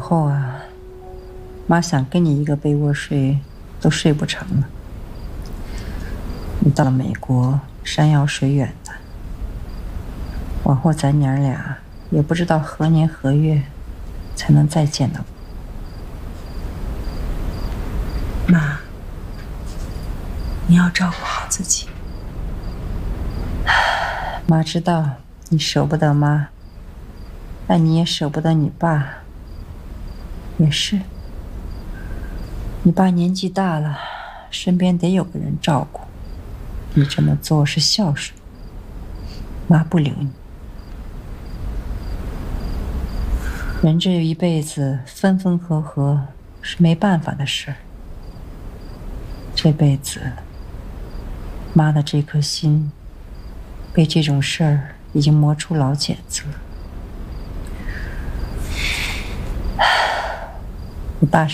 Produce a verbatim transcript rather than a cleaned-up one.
后啊，妈想跟你一个被窝睡都睡不成了。你到了美国，山遥水远的，往后咱娘俩也不知道何年何月才能再见到。 妈，你要照顾好自己。 妈知道你舍不得妈，但你也舍不得你爸。也是，你爸年纪大了，身边得有个人照顾。你这么做是孝顺，妈不留你。人这一辈子分分合合是没办法的事儿。这辈子，妈的这颗心被这种事儿已经磨出老茧子了。你爸